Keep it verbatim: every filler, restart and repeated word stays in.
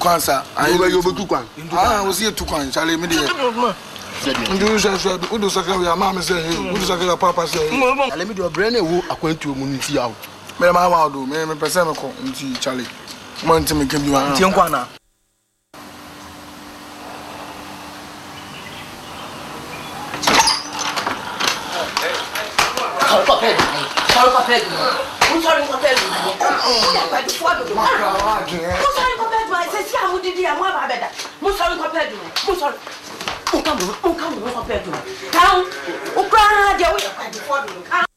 kwansa. Ayi we yobetu kwan. Ah, we see tu kwan, Charlie me dey. Ndu so so, we do sakra we ama me say, we do sakra papa say. Ale me dey obre na ewu akwantu mu nti yawo. Me ma wa do, me me pese me ko nti Charlie. Mo nti me kan bi wa. Nti nkwa na. Sorry, compared to me. Sorry, compared to me. Sorry, compared to me. Sorry, compared to me. I said, see, I'm going to I'm going to be sorry, compared to me. Sorry. Who come? Who come? Compared to me. Come. Who come?